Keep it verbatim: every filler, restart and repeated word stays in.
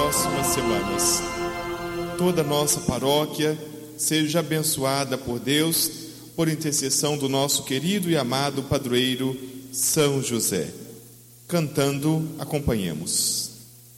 próximas semanas. Toda a nossa paróquia seja abençoada por Deus, por intercessão do nosso querido e amado padroeiro São José. Cantando, acompanhemos.